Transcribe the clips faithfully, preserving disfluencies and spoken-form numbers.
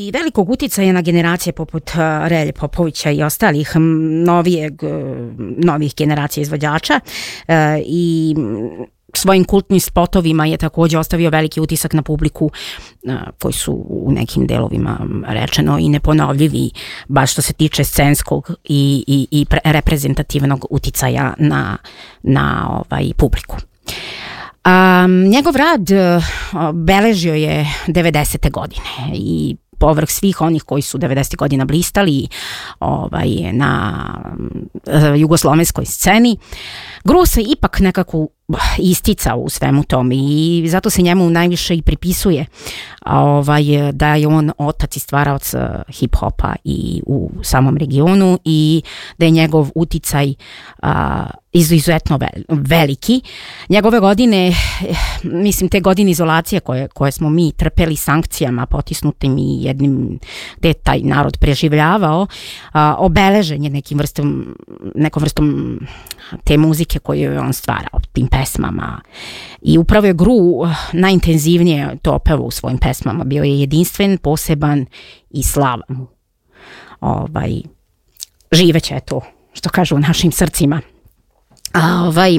i velikog uticaja na generacije poput Relje Popovića i ostalih novijeg, novih generacija izvođača i svojim kultnim spotovima je također ostavio veliki utisak na publiku koji su u nekim delovima rečeno i neponovljivi, baš što se tiče scenskog i, i, i reprezentativnog uticaja na, na ovaj, publiku. Um, njegov rad beležio je devedesete godine i povrh svih onih koji su devedesetih godina blistali ovaj, na uh, jugoslovenskoj sceni, Gru se ipak nekako isticao u svemu tom i zato se njemu najviše i pripisuje ovaj, da je on otac i stvaraoc hip-hopa i u samom regionu i da je njegov uticaj a, izuzetno veliki. Njegove godine, mislim te godine izolacije koje, koje smo mi trpeli sankcijama potisnutim i jednim gde je taj narod preživljavao, a, obeležen je nekim vrstom, nekom vrstom te muzike koju je on stvarao, tim pesmama. I upravo je Gru najintenzivnije to opevao u svojim pesmama. Bio je jedinstven, poseban i slavan. Ovaj, živeće je to, što kažu u našim srcima. A, ovaj,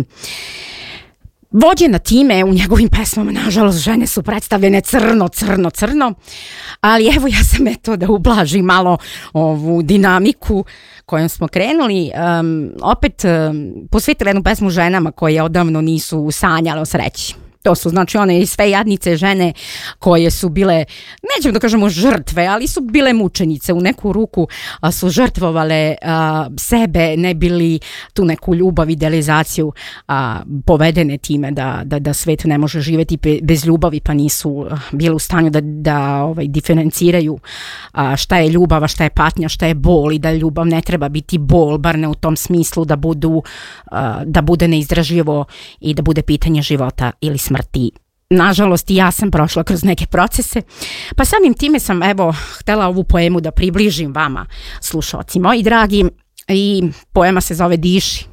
vođena time u njegovim pesmama, nažalost, žene su predstavljene crno, crno, crno, ali evo ja sam eto da ublažim malo ovu dinamiku kojom smo krenuli, um, opet um, posvetila jednu pesmu ženama koje odavno nisu sanjale o sreći. To su znači one sve jadnice žene koje su bile, nećemo da kažemo žrtve, ali su bile mučenice u neku ruku, a su žrtvovale a, sebe, ne bili tu neku ljubav, idealizaciju a, povedene time da, da, da svet ne može živjeti bez ljubavi, pa nisu bile u stanju da, da ovaj, diferenciraju a, šta je ljubav, a šta je patnja, šta je bol i da ljubav ne treba biti bol, bar ne u tom smislu da, budu, a, da bude neizdrživo i da bude pitanje života ili smrti. Nažalost, i ja sam prošla kroz neke procese, pa samim time sam evo htjela ovu poemu da približim vama, slušalci moji dragi, i poema se zove Diši.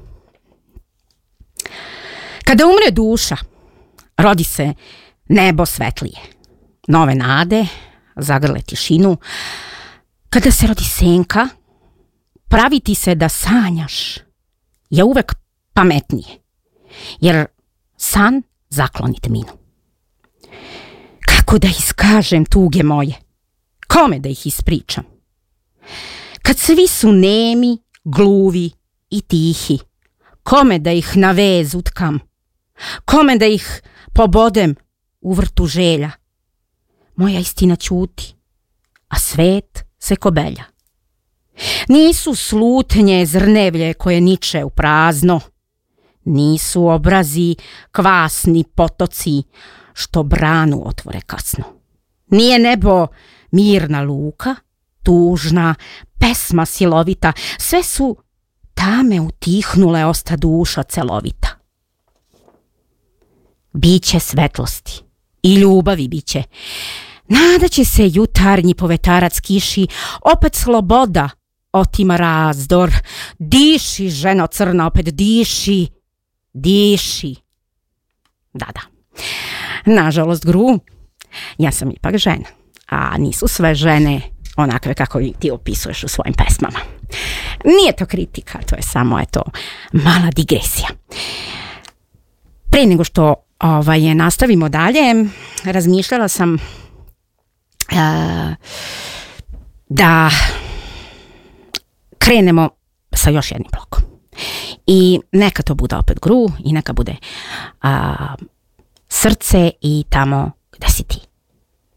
Kada umre duša, rodi se nebo svetlije, nove nade zagrle tišinu. Kada se rodi senka, pravi ti se da sanjaš je uvek pametnije, jer san zakloni tminu. Kako da iskažem tuge moje? Kome da ih ispričam? Kad svi su nemi, gluvi i tihi, kome da ih na vez utkam? Kome da ih pobodem u vrtu želja? Moja istina ćuti, a svet se kobelja. Nisu slutnje zrnevlje koje niče u prazno, nisu obrazi kvasni potoci što branu otvore kasno. Nije nebo mirna luka, tužna, pesma silovita, sve su tame utihnule, osta duša celovita. Biće svetlosti i ljubavi biće, nadaće se jutarnji povetarac kiši, opet sloboda otima razdor. Diši, ženo crna, opet diši, diši. Da, da. Nažalost, Gru, ja sam ipak žena, a nisu sve žene onakve kako ti opisuješ u svojim pesmama. Nije to kritika, to je samo eto mala digresija. Pre nego što ovaj, nastavimo dalje, razmišljala sam uh, da krenemo sa još jednim blokom. I neka to bude opet Gru i neka bude uh, srce i tamo gde si ti.